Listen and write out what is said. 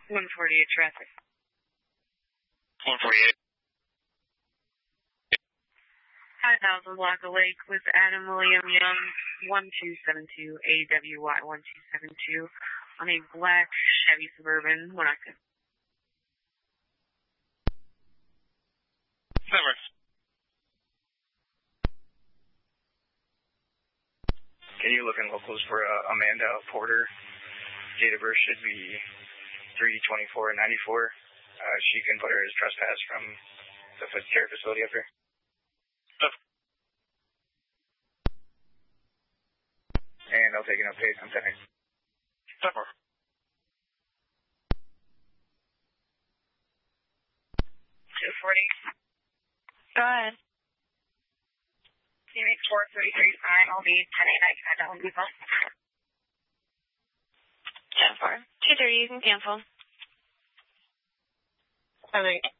148 traffic. 148. 5000 block of Lake with Adam William Young, 1272 AWY 1272 on a black Chevy Suburban, Winnetka. Never. Can you look in locals for Amanda Porter? Date of birth should be 3/24/94. She can put her as trespass from the care facility up here. And I'll take an update. I'm sending. 240. Go ahead. Series 433, I'll be 10-8, I don't be phone. 10-4. 2:30, you can cancel. 7-8.